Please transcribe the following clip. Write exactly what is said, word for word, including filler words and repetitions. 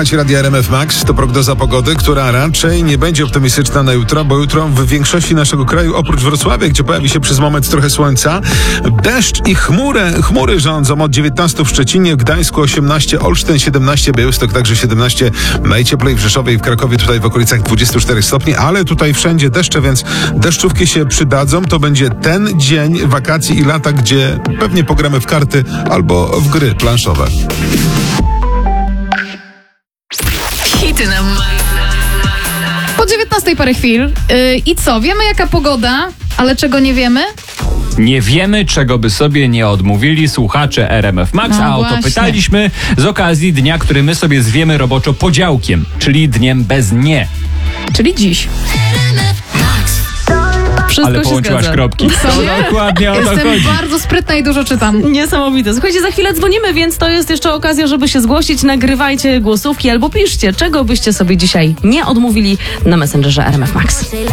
Słuchajcie Radia R M F Max, to prognoza pogody, która raczej nie będzie optymistyczna na jutro, bo jutro w większości naszego kraju, oprócz Wrocławia, gdzie pojawi się przez moment trochę słońca, deszcz i chmury, chmury rządzą od dziewiętnastu w Szczecinie, w Gdańsku osiemnaście, Olsztyn siedemnaście, Białystok także siedemnaście, najcieplej w Rzeszowie i w Krakowie, tutaj w okolicach dwadzieścia cztery stopni, ale tutaj wszędzie deszcze, więc deszczówki się przydadzą. To będzie ten dzień wakacji i lata, gdzie pewnie pogramy w karty albo w gry planszowe. Hity na Po dziewiętnastej parę chwil. Yy, I co? Wiemy jaka pogoda, ale czego nie wiemy? Nie wiemy, czego by sobie nie odmówili słuchacze R M F Max, No a o to właśnie. pytaliśmy z okazji dnia, który my sobie zwiemy roboczo podziałkiem, czyli dniem bez nie. Czyli dziś. Wszystko Ale się połączyłaś zgadza. kropki. Co nie? Dokładnie o to Jestem chodzi. bardzo sprytna i dużo czytam. Niesamowite. Słuchajcie, za chwilę dzwonimy, więc to jest jeszcze okazja, żeby się zgłosić. Nagrywajcie głosówki albo piszcie, czego byście sobie dzisiaj nie odmówili na Messengerze R M F Max.